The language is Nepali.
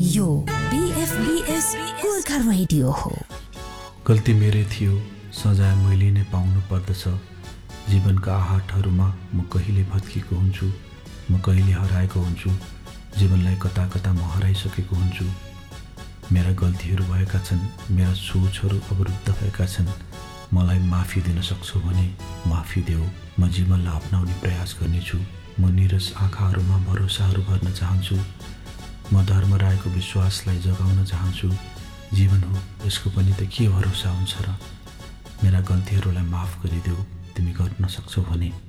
यो BFBS गोर्खा रेडियो हो। गल्ती मेरै थियो, सजाय मैले नै पाउनु पर्दछ। जीवनका आहटहरूमा म कहिले भत्किएको हुन्छु, म कहिले हराएको हुन्छु, जीवनलाई कता कता म हराइसकेको हुन्छु। मेरा गल्तीहरू भएका छन्, मेरा सोचहरू अवरुद्ध भएका छन्। मलाई माफी दिन सक्छौ भने माफी देऊ। म जीवनलाई अपनाउने प्रयास गर्नेछु। म निरस आँखाहरूमा भरोसाहरू भर्न चाहन्छु। म धर्मरायको विश्वासलाई जगाउन चाहन्छु। जीवन हो, यसको पनि त के भरोसा हुन्छ र। मेरा गल्तीहरूलाई माफ गरिदेऊ, तिमी गर्न सक्छौ भने।